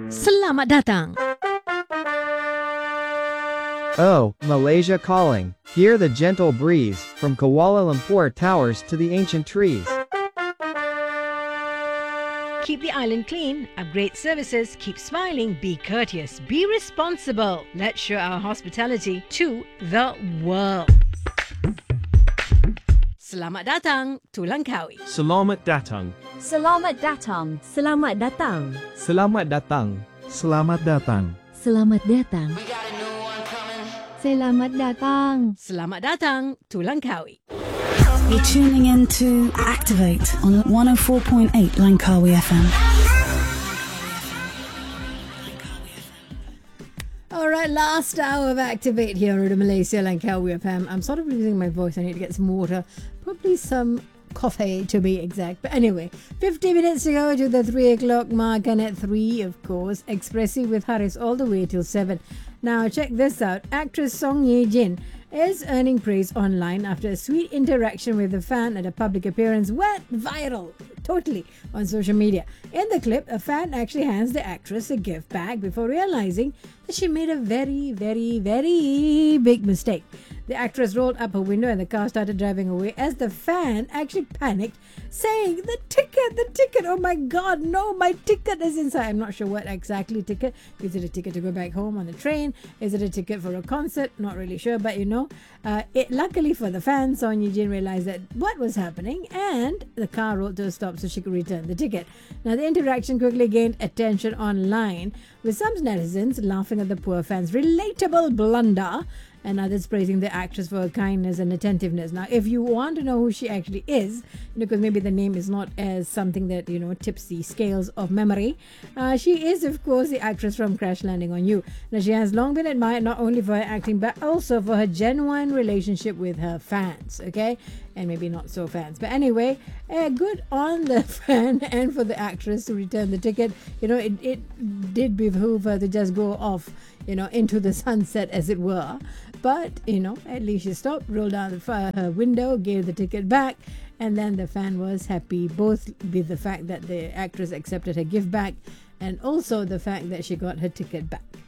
Selamat datang. Oh, Malaysia calling. Hear the gentle breeze, from Kuala Lumpur towers to the ancient trees. Keep the island clean, upgrade services, keep smiling, be courteous, be responsible. Let's show our hospitality to the world. Selamat datang to Langkawi. Selamat datang. Selamat datang. Selamat datang. Selamat datang. Selamat datang. Selamat datang. Selamat datang. Selamat datang to Langkawi. You're tuning in to Activate on 104.8 Langkawi FM. Alright, last hour of Activate here at Malaysia Langkawi FM. I'm sort of losing my voice. I need to get some water. Probably some coffee to be exact. But anyway, 50 minutes to go to the 3 o'clock mark, and at 3, of course, Expressi with Haris all the way till 7. Now, check this out. Actress Song Ye Jin is earning praise online after a sweet interaction with a fan at a public appearance went viral totally on social media. In the clip, a fan actually hands the actress a gift bag before realizing that she made a very, very, very big mistake. The actress rolled up her window and the car started driving away as the fan actually panicked, saying, the ticket, oh my god, no, my ticket is inside. I'm not sure what exactly ticket. Is it a ticket to go back home on the train? Is it a ticket for a concert? Not really sure, but luckily for the fan, Song Ye Jin realized that what was happening and the car rolled to a stop so she could return the ticket. Now, the interaction quickly gained attention online, with some netizens laughing at the poor fan's relatable blunder and others praising the actress for her kindness and attentiveness. Now, if you want to know who she actually is, because maybe the name is not as something that, tips the scales of memory, she is, of course, the actress from Crash Landing on You. Now, she has long been admired not only for her acting, but also for her genuine relationship with her fans, okay? And maybe not so fans. But anyway, good on the fan and for the actress to return the ticket. It did behoove her to just go off, into the sunset, as it were. But, at least she stopped, rolled down her window, gave the ticket back, and then the fan was happy, both with the fact that the actress accepted her gift back and also the fact that she got her ticket back.